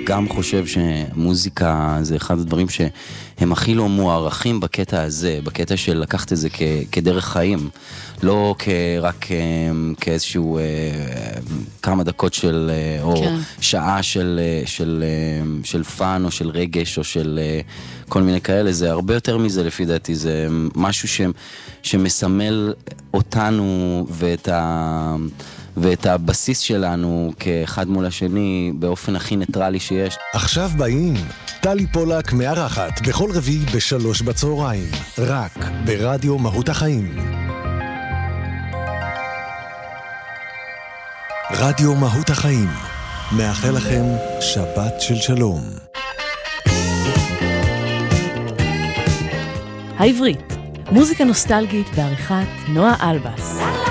גם חושב שמוזיקה זה אחד הדברים שהם הכי לא מוערכים בקטע הזה, בקטע של לקחת את זה כדרך חיים, לא רק כאיזשהו כמה דקות של, או שעה של פן או של רגש או של כל מיני כאלה, זה הרבה יותר מזה לפי דעתי, זה משהו שמסמל אותנו ואת הבסיס שלנו כאחד מול השני באופן הכי ניטרלי שיש. עכשיו באים, טלי פולק מארחת בכל רביעי ב3 בצהריים, רק ברדיו מהות החיים. רדיו מהות החיים, מאחל לכם שבת של שלום. העברית, מוזיקה נוסטלגית בעריכת נועה אלבס.